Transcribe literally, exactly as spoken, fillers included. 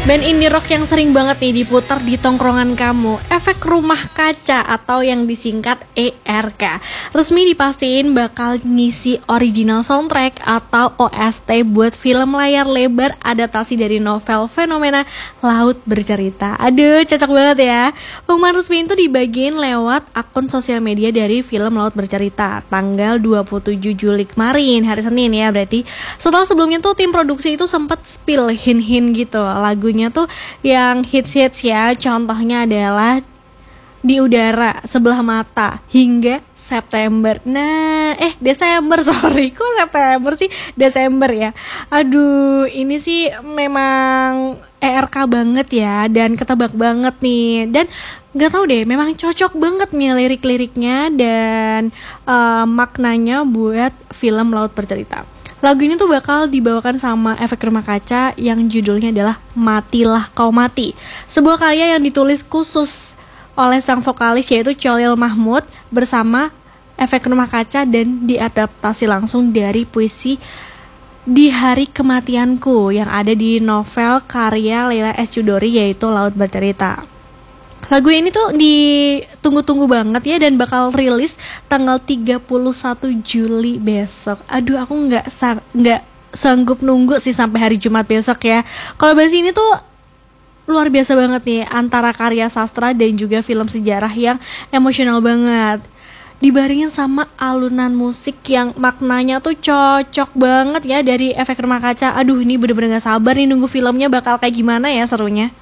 Band indie rock yang sering banget nih diputar di tongkrongan kamu, Efek Rumah Kaca atau yang disingkat E R K, resmi dipastiin bakal ngisi original soundtrack atau O S T buat film layar lebar adaptasi dari novel Fenomena Laut Bercerita. Aduh, cocok banget ya. Pengumuman resmi itu dibagiin lewat akun sosial media dari film Laut Bercerita tanggal dua puluh tujuh Juli kemarin, hari Senin ya berarti. Setelah sebelumnya tuh tim produksi itu sempat spill hin-hin gitu lagu tuh yang hits-hits ya. Contohnya adalah Di Udara, Sebelah Mata, Hingga September. Nah, eh Desember, sorry, kok September sih? Desember ya. Aduh, ini sih memang E R K banget ya, dan ketebak banget nih. Dan gak tahu deh, memang cocok banget nih lirik-liriknya dan uh, maknanya buat film Laut Bercerita. Lagu ini tuh bakal dibawakan sama Efek Rumah Kaca yang judulnya adalah Matilah Kau Mati. Sebuah karya yang ditulis khusus oleh sang vokalis yaitu Cholil Mahmud bersama Efek Rumah Kaca dan diadaptasi langsung dari puisi Di Hari Kematianku yang ada di novel karya Leila S. Chudori yaitu Laut Bercerita. Lagu ini tuh ditunggu-tunggu banget ya dan bakal rilis tanggal tiga puluh satu Juli besok. Aduh, aku nggak sa- nggak sanggup nunggu sih sampai hari Jumat besok ya. Kalau bahas ini tuh luar biasa banget nih, antara karya sastra dan juga film sejarah yang emosional banget. Dibaringin sama alunan musik yang maknanya tuh cocok banget ya dari Efek Rumah Kaca. Aduh, ini bener-bener gak sabar nih nunggu filmnya bakal kayak gimana ya serunya.